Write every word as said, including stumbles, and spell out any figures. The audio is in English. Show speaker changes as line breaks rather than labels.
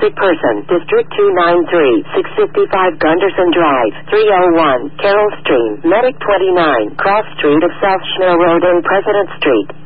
Sick person. District two ninety-three. six fifty-five Gunderson Drive. three oh one. Carroll Stream. Medic twenty-nine. Cross Street of South Schmill Road and President Street.